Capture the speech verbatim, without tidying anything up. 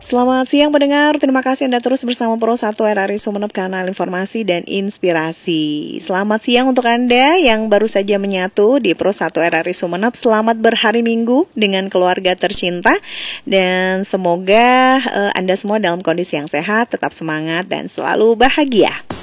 Selamat siang pendengar, terima kasih Anda terus bersama Pro satu R R I Sumeneb, kanal informasi dan inspirasi. Selamat siang untuk Anda yang baru saja menyatu di Pro satu R R I Sumeneb. Selamat berhari Minggu dengan keluarga tercinta. Dan semoga uh, Anda semua dalam kondisi yang sehat, tetap semangat dan selalu bahagia.